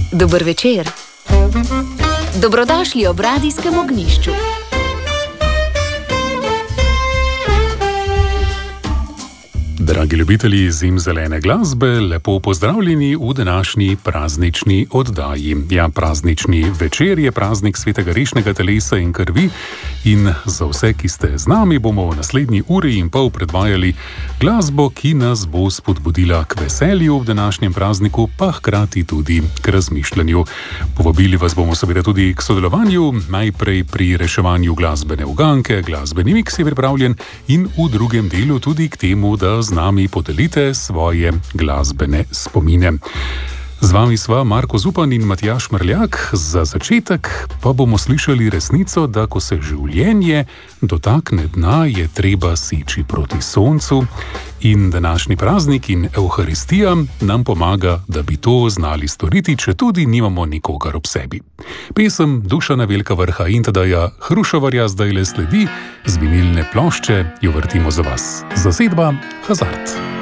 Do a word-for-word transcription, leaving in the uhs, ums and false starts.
Dober večer. Dobrodošli ob radijskem ognjišču. Dragi ljubitelji zimzelene glasbe, lepo pozdravljeni v današnji praznični oddaji. Ja, praznični večer je praznik svetega rešnega telesa in krvi in za vse, ki ste z nami, bomo v naslednji uri in pol predvajali glasbo, ki nas bo spodbudila k veselju ob današnjem prazniku, pa hkrati tudi k razmišljanju. Povabili vas bomo seveda tudi k sodelovanju, najprej pri reševanju glasbene uganke, glasbeni miks je pripravljen in v drugem delu tudi k temu, da z nami podelite svoje glasbene spomine. Z vami sva Marko Zupan in Matjaž Mrljak. Za začetek pa bomo slišali resnico, da ko se življenje dotakne dna, je treba seči proti soncu in današnji praznik in Evharistija nam pomaga, da bi to znali storiti, če tudi nimamo nikogar ob sebi. Pesem Dušana Velka Vrha in Tadeja Hrušovarja zdaj le sledi, z vinilne plošče jo vrtimo za vas. Zasedba Hazard.